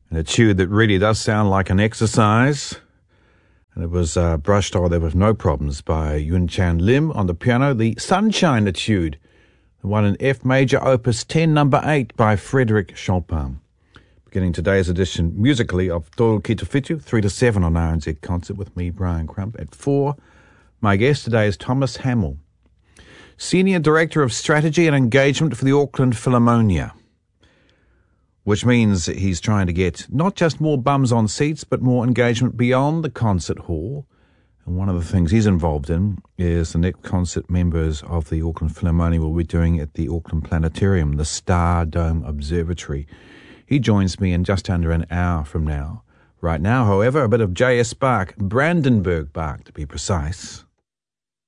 and a tune that really does sound like an exercise. And it was brushed over with no problems by Yun Chan Lim on the piano. The Sunshine Etude, the one in F major, opus 10, number 8 by Frédéric Chopin. Beginning today's edition musically of Toro Ki Te Whitu, 3 to 7 on RNZ Concert with me, Brian Crump. At 4, my guest today is Thomas Hamill, Senior Director of Strategy and Engagement for the Auckland Philharmonia, which means he's trying to get not just more bums on seats, but more engagement beyond the concert hall. And one of the things he's involved in is the next concert members of the Auckland Philharmonia will be doing at the Auckland Planetarium, the Star Dome Observatory. He joins me in just under an hour from now. Right now, however, a bit of J.S. Bach, Brandenburg Bach to be precise.